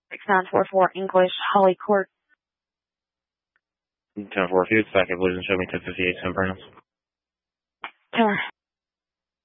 6944 English, Holly Court. 10-4, if you expect it, please show me 1058 San Bruno. Tower.